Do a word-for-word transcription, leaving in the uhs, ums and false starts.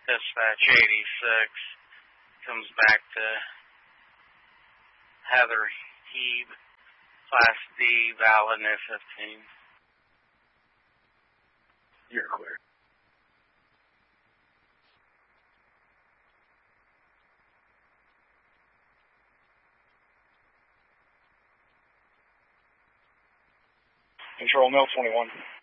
Dispatch eighty-six comes back to Heather Heeb, Class D, valid N fifteen. You're clear. Control, Mill twenty-one.